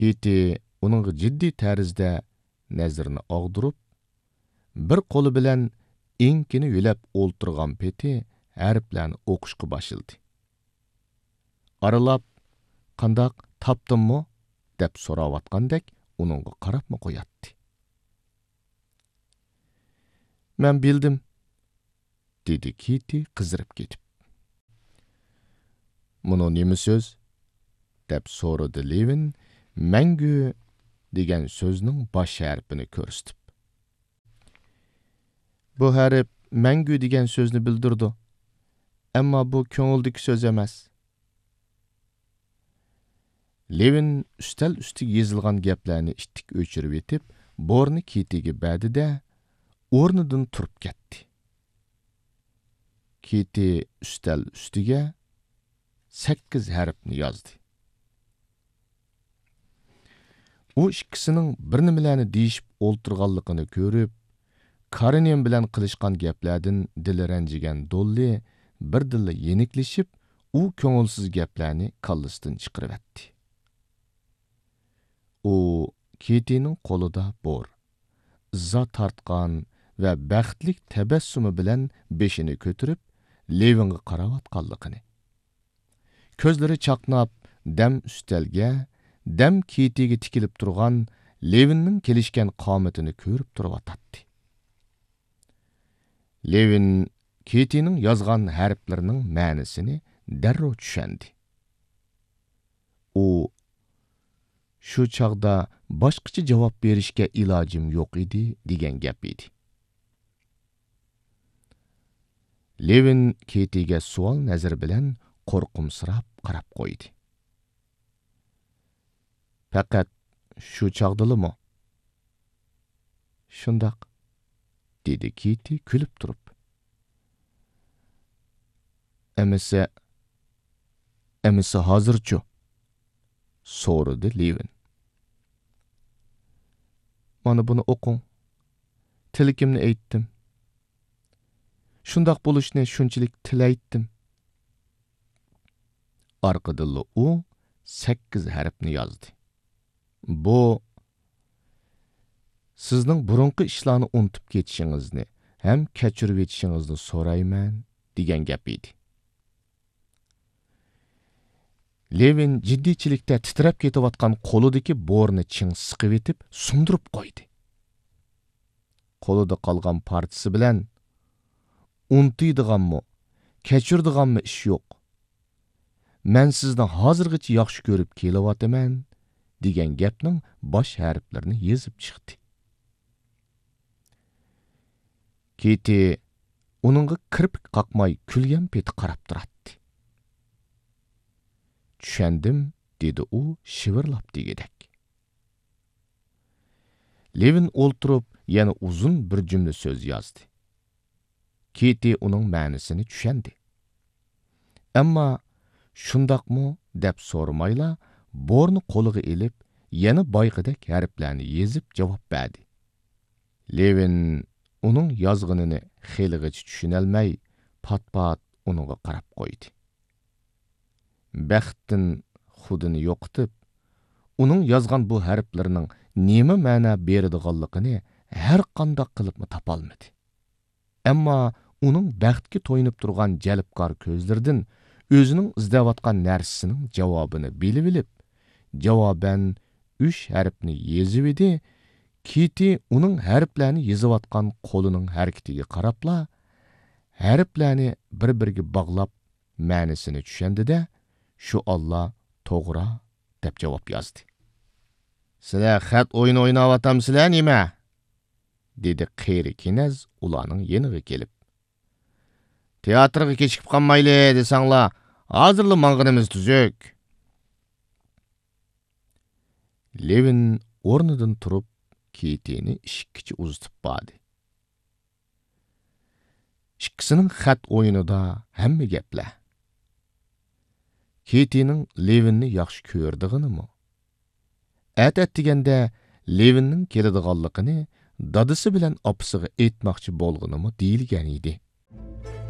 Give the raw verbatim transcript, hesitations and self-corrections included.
Kiti uningga jiddiy tarzda nazarini og'dirib, bir qo'li bilan inkini yo'lab o'ltirgan peti harflarni o'qishga boshladi. Aralab, qandaq topdimmi deb so'rayotgandek uningga qarabmi qo'yatdi. Men bildim, dedi Kiti qizirib ketib. Bunu nima so'z? deb so'radi Levin, mangu degan so'zning bosh harfini ko'rsatib. Bu harf mangu degan so'zni bildirdi. Ammo bu ko'ngildagi so'z emas. Levin üstel üstiga yezilgan gaplarni ittik o'chirib etib, borni Kitiga berdida o'rnidan turib ketdi. Kiti üstel üstiga sakkiz harfni yozdi. U ikkisining bir nimalarni deyishib o'ltirganligini ko'rib, Karenin bilan qilishgan gaplardan dili ranjigan Dolly birdilla yeniklashib, u ko'ngilsiz gaplarni kallasidan chiqarib etdi. U Kitining qo'lida bor, izza tortgan va baxtlik tabassumi bilan beshini ko'tarib, Levinga qarayotganligini. Ko'zlari chaqnab, dam ustalga, dam Kitiga tikilib turgan Levinning kelishgan qomatini ko'rib turib-atdi. Levin Kitining yozgan harflarining ma'nosini darrov tushundi. U shu chaqda boshqacha javob berishga ilojim yo'q edi degan gap edi. Levin Kitiga savol nazar bilan qo'rqimsirab qarab qo'ydi. Faqat shu chaqdilimi? Shundoq, dedi Kiti kulib turib. Emisi, emisi hozirchu, so'radi Levin. Mana buni o'qing. Tilakimni aytdim. Shundoq bo'lishni shunchalik tilaytdim. Orqadan u sakkiz harfni yozdi. Bu sizning burunqi ishlarni unutib ketishingizni ham kechirib etishingizni so'rayman degan gap edi. Levin jiddiychilikda titrab ketayotgan qo'lidagi borni ching siqib etib, sundirib qo'ydi. Qo'lida qolgan partisi bilan unutadiganmi, kechiradiganmi ish yo'q. Men sizni hozirgacha yaxshi ko'rib kelyapman degan gapning bosh harflarini yezib chiqdi. Kiti uningga kirpik qaqmay kulgan peti qarab turadi. Tushandim, dedi u shivirlab degidek. Levin o'ltirib yana uzun bir jumla so'z yozdi. Kiti uning ma'nosini tushandi. Ammo shundoqmi deb so'ramayla, borni qo'liga elib, yana boyqidek harflarni yezib javob berdi. Levin uning yozganini xeligacha tushunolmay, pat-pat uningga qarab qo'ydi. Baxtdan xudini yo'qitib, uning yozgan bu harflarining nima ma'no beradiganligini har qanday qilibmi topolmadi. Ammo uning baxtga to'yinib turgan jalbkor ko'zlaridan o'zining izlayotgan narsasining javobini bilib-bilib, javoban uch harfni yezib edi. Kiti uning harflarni yezayotgan qo'lining harakatiga qarabla, harflarni bir-biriga bog'lab ma'nosini tushundida, shu Allah to'g'ri deb javob yozdi. Sizlar xat o'yin o'ynayapsizlar nima? dedi qeri kinaz ularning yeniga kelib. Teatrga kechikib qolmayli desanglar, hozirla mang'inimiz tuzuk. Levin o'rnidan turib Kitini ishikkicha uzitib bordi. Ikkisining xat o'yinida hamma gaplar. Kitining Levinni yaxshi ko'rdig'inimi? Atat deganda Levinning keladiganligini dadisi bilan opasiga aytmoqchi bo'lganimi deyilgan edi.